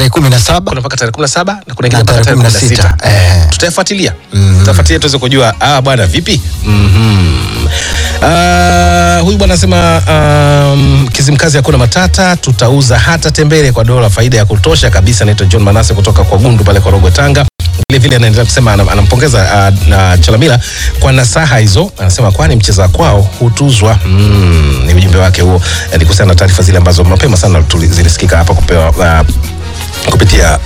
tarehe 17. Kuna mpaka tarehe 17 na kuna ingine mpaka tarehe 16. Tutafuatilia. Tutafuatilia tuweze kujua bwana vipi? Huyu bwana anasema Kizimkazi hakuna matata, tutauza hata tembele kwa dola, faida ya kutosha kabisa. Naitwa John Manase kutoka kwa Gundu pale kwa Rogwe, Tanga. Vile vile anaendelea kusema anampongeza Chalamila kwa nasaha hizo. Anasema kwani mcheza kwao hutuzwa. Ni ujumbe wake huo. Ni kuhusiana na taarifa zile ambazo mapema sana zilisikika hapa kupewa kupitia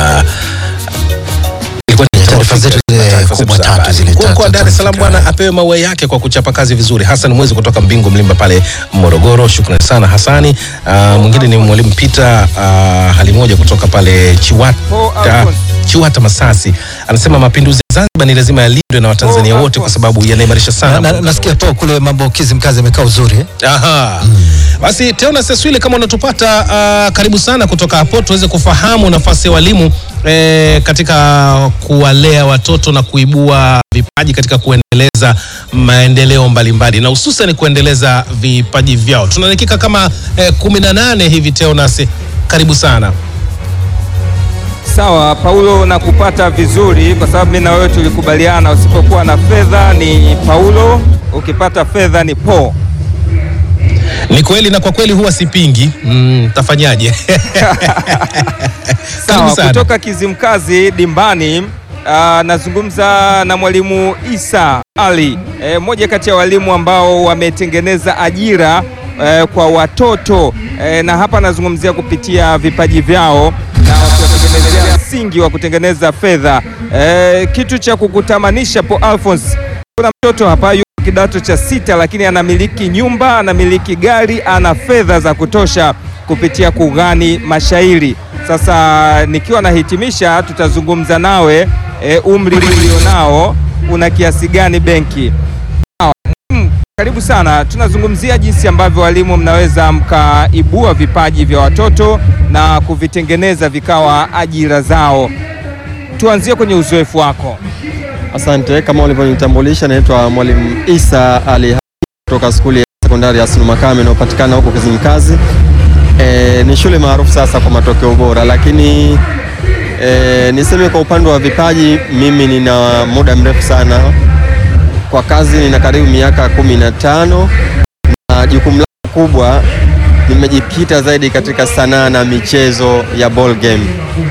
taarifa zetu kubwa tatu zile tatu. Kwa Dar es Salaam bwana apewe maua yake kwa kuchapa kazi vizuri. Hassan Mwezi kutoka Mbingu Mlimba pale Morogoro. Shukrani sana Hasani. Mwingine ni mwalimu Peter hali moja kutoka pale Chiwata Masasi. Anasema mapinduzi ya Zanzibar ni lazima yalindwe na Watanzania wote kwa sababu yanaimarisha sana. Nasikia po kule mambo Kizimkazi amekaa uzuri. Basi Teona Seswile, kama unatupata karibu sana kutoka hapo tuweze kufahamu nafasi ya walimu katika kuwalea watoto na kuibua vipaji katika kuendeleza maendeleo mbalimbali na hususan kuendeleza vipaji vyao. Tuna dakika kama 18 hivi Teona, karibu sana. Sawa Paulo, na kupata vizuri kwa sababu mimi na wewe tulikubaliana usipokuwa na fedha ni Paulo, ukipata fedha ni Po. Ni kweli, na kwa kweli huwa sipingi. Tafanyaje? Sawa, kutoka Kizimkazi Dimbani nazungumza na mwalimu Isa Ali, mmoja kati ya walimu ambao wametengeneza ajira kwa watoto na hapa nazungumzia kupitia vipaji vyao na wakiwatengenezea msingi wa kutengeneza fedha. Kitu cha kukutamanisha Po Alphonse, kuna mtoto hapa yuko kidato cha 6 lakini anamiliki nyumba, anamiliki gari, ana fedha za kutosha kupitia kughani mashairi. Sasa nikiwa nahitimisha tutazungumza nawe umri ulionao una kiasi gani benki. Karibu sana. Tunazungumzia jinsi ambavyo walimu mnaweza mkaibua vipaji vya watoto na kuvitengeneza vikawa ajira zao. Tuanzie kwenye uzoefu wako. Asante. Kama ulivyonitambulisha, naitwa mwalimu Isa Ali kutoka skuli ya sekondari ya Sunu Makame inayopatikana huko Kizimkazi. Ni shule maarufu sasa kwa matokeo bora, lakini niseme kwa upande wa vipaji, mimi nina muda mrefu sana kwa kazi, nina karibu miaka 15 na jukumu langu kubwa nimejikita zaidi katika sanaa na michezo ya ball game,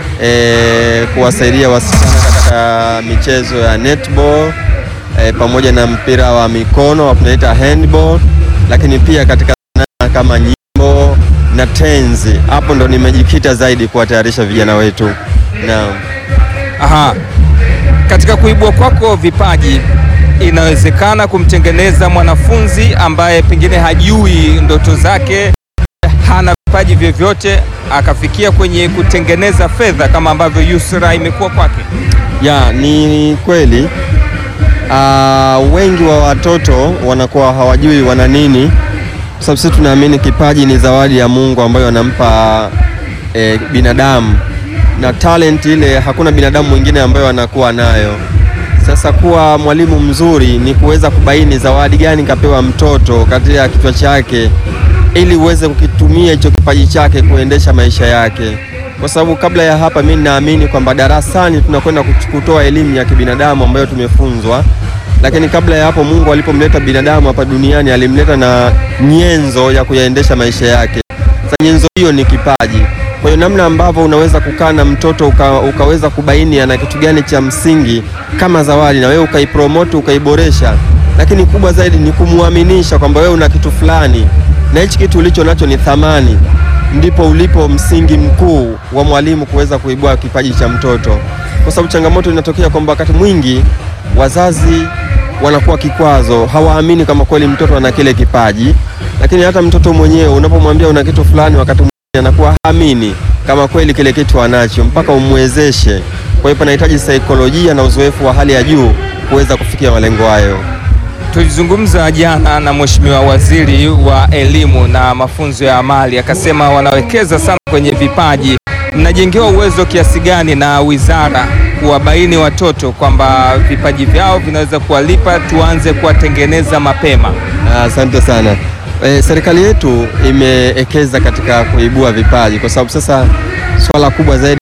kuwasaidia wasichana katika michezo ya netball pamoja na mpira wa mikono tunaita handball, lakini pia katika sanaa kama nyimbo na tenzi. Hapo ndo nimejikita zaidi kuwatayarisha vijana wetu. Naam. Katika kuibua kwako vipaji, inawezekana kumtengeneza mwanafunzi ambaye pengine hajui ndoto zake, hana vipaji vyovyote, akafikia kwenye kutengeneza fedha kama ambavyo Yusra imekuwa kwake? Ni kweli. Wengi wa watoto wanakuwa hawajui wana nini, kwa sababu sisi tunaamini kipaji ni zawadi ya Mungu ambayo anampa binadamu, na talent ile hakuna binadamu mwingine ambayo anakuwa nayo. Sasa kuwa mwalimu mzuri ni kuweza kubaini zawadi gani kapewa mtoto katika kichwa chake, ili uweze kukitumia hicho kipaji chake kuendesha maisha yake. Kwa sababu kabla ya hapa mimi naamini kwamba darasani tunakwenda kutoa elimu ya kibinadamu ambayo tumefunzwa, lakini kabla ya hapo Mungu alipomleta binadamu hapa duniani alimleta na nyenzo ya kuyaendesha maisha yake. Sasa nyenzo hiyo ni kipaji. Kwa hiyo namna ambavyo unaweza kukaa na mtoto ukaweza kubaini ana kitu gani cha msingi kama zawadi, na wewe ukaipromote, ukaiboresha, lakini kubwa zaidi ni kumuaminisha kwamba wewe una kitu fulani na hichi kitu ulicho nacho ni thamani. Ndipo ulipo msingi mkuu wa mwalimu kuweza kuibua kipaji cha mtoto, kwa sababu changamoto inatokea kwamba wakati mwingi wazazi wanakuwa kikwazo, hawaamini kama kweli mtoto ana kile kipaji. Lakini hata mtoto mwenyewe unapomwambia una kitu fulani, wakati mwingine anakuwa haamini kama kweli kile kitu anacho, mpaka umwezeshe. Kwa hiyo panahitaji saikolojia na uzoefu wa hali ya juu kuweza kufikia malengo hayo. Tulizungumza jana na Mheshimiwa Waziri wa Elimu na Mafunzo ya Amali, akasema wanawekeza sana kwenye vipaji. Mnajengewa uwezo kiasi gani na wizara kuwabaini watoto kwamba vipaji vyao vinaweza kuwalipa, tuanze kuwatengeneza mapema? Asante sana. Serikali yetu imeekeza katika kuibua vipaji, kwa sababu sasa swala kubwa zaidi